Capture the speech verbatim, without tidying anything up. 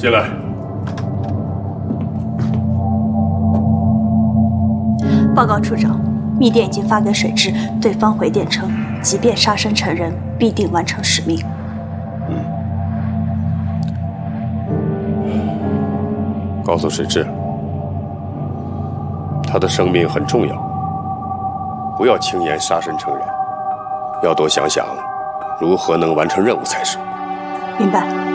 进来。 报告处长，密电已经发给水质，对方回电称，即便杀身成仁，必定完成使命。 嗯。告诉水质，他的生命很重要，不要轻言杀身成仁，要多想想如何能完成任务才是。 明白。